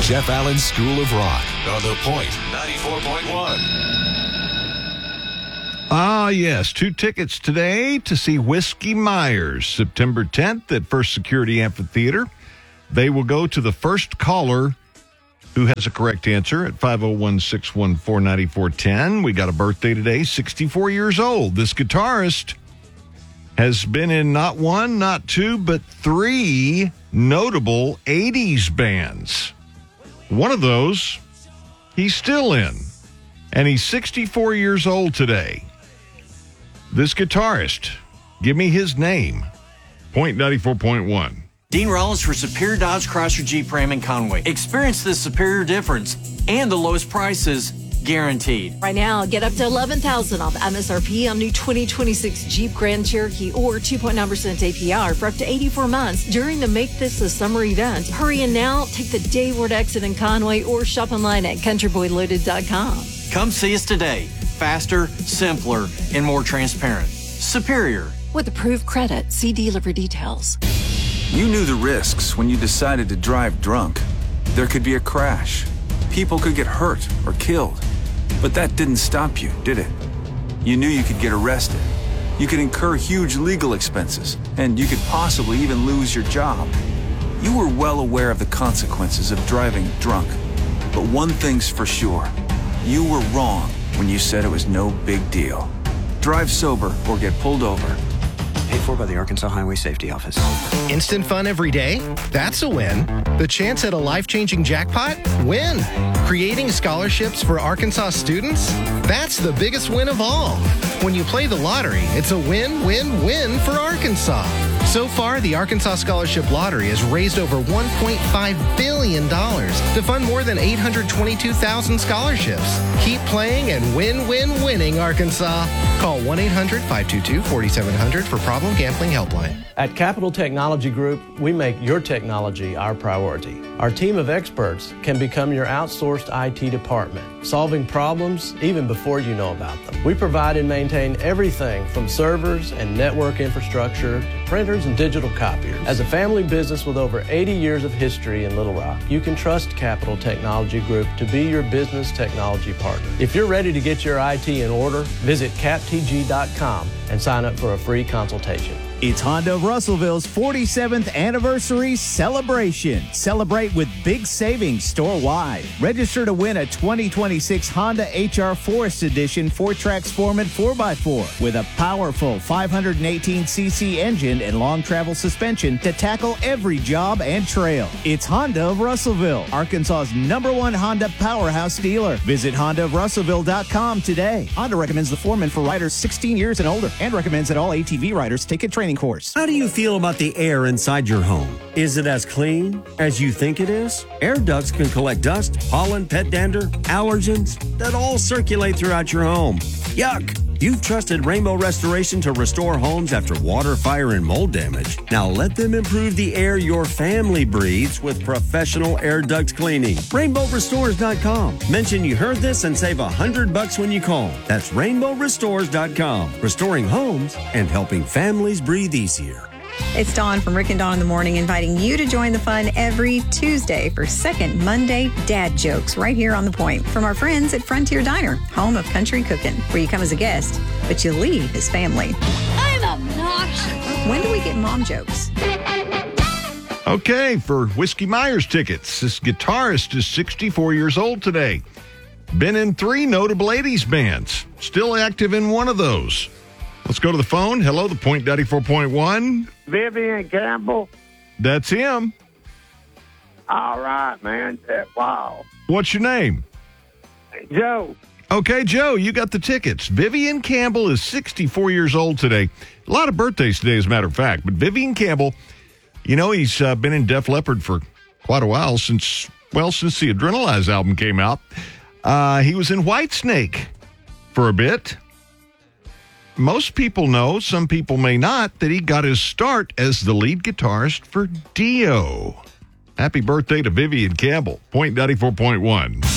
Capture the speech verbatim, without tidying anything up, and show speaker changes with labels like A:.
A: Jeff Allen's School of Rock on The Point ninety-four point one.
B: Ah, yes. Two tickets today to see Whiskey Myers, September tenth at First Security Amphitheater. They will go to the first caller who has a correct answer at five oh one, six one four, nine four one oh. We got a birthday today, sixty-four years old. This guitarist has been in not one, not two, but three notable eighties bands. One of those he's still in, and he's sixty-four years old today. This guitarist, give me his name. Point ninety-four point one.
C: Dean Rollins for Superior Dodge Chrysler Jeep Ram in Conway. Experience the superior difference and the lowest prices guaranteed.
D: Right now, get up to eleven thousand dollars off M S R P on new twenty twenty-six Jeep Grand Cherokee or two point nine percent A P R for up to eighty-four months during the Make This a Summer event. Hurry in now, take the Dayward exit in Conway or shop online at country boy loaded dot com.
C: Come see us today. Faster, simpler, and more transparent. Superior.
D: With approved credit, see dealer for details.
E: You knew the risks when you decided to drive drunk. There could be a crash. People could get hurt or killed. But that didn't stop you, did it? You knew you could get arrested. You could incur huge legal expenses, and you could possibly even lose your job. You were well aware of the consequences of driving drunk. But one thing's for sure. You were wrong when you said it was no big deal. Drive sober or get pulled over.
F: Paid for by the Arkansas Highway Safety Office.
G: Instant fun every day? That's a win. The chance at a life-changing jackpot? Win. Creating scholarships for Arkansas students? That's the biggest win of all. When you play the lottery, it's a win-win-win for Arkansas. So far, the Arkansas Scholarship Lottery has raised over one point five billion dollars to fund more than eight hundred twenty-two thousand scholarships. Keep playing and win-win-winning, Arkansas. Call one eight hundred, five two two, four seven zero zero for Problem Gambling Helpline.
H: At Capital Technology Group, we make your technology our priority. Our team of experts can become your outsourced I T department, solving problems even before you know about them. We provide and maintain everything from servers and network infrastructure to printers and digital copiers. As a family business with over eighty years of history in Little Rock, you can trust Capital Technology Group to be your business technology partner. If you're ready to get your I T in order, visit cap t g dot com and sign up for a free consultation.
I: It's Honda of Russellville's forty-seventh anniversary celebration. Celebrate with big savings store-wide. Register to win a twenty twenty-six Honda H R Forest Edition four-track Sportman four by four with a powerful five hundred eighteen c c engine and long travel suspension to tackle every job and trail. It's Honda of Russellville, Arkansas's number one Honda powerhouse dealer. Visit honda of russellville dot com today. Honda recommends the Foreman for riders sixteen years and older and recommends that all A T V riders take a training course.
J: How do you feel about the air inside your home? Is it as clean as you think it is? Air ducts can collect dust, pollen, pet dander, allergens that all circulate throughout your home. Yuck! You've trusted Rainbow Restoration to restore homes after water, fire, and mold damage. Now let them improve the air your family breathes with professional air duct cleaning. rainbow restores dot com. Mention you heard this and save a hundred bucks when you call. That's rainbow restores dot com. Restoring homes and helping families breathe easier.
K: It's Dawn from Rick and Dawn in the Morning, inviting you to join the fun every Tuesday for Second Monday Dad Jokes right here on The Point from our friends at Frontier Diner, home of country cooking, where you come as a guest, but you leave as family.
D: I'm obnoxious.
K: When do we get mom jokes?
B: Okay, for Whiskey Myers tickets, this guitarist is sixty-four years old today. Been in three notable eighties bands. Still active in one of those. Let's go to the phone. Hello, The Point ninety-four point one.
L: Vivian Campbell.
B: That's him.
L: All right, man. Wow.
B: What's your name?
L: Joe.
B: Okay, Joe, you got the tickets. Vivian Campbell is sixty-four years old today. A lot of birthdays today, as a matter of fact. But Vivian Campbell, you know, he's uh, been in Def Leppard for quite a while, since, well, since the Adrenalize album came out. Uh, he was in Whitesnake for a bit. Most people know, some people may not, that he got his start as the lead guitarist for Dio. Happy birthday to Vivian Campbell. Point ninety-four point one.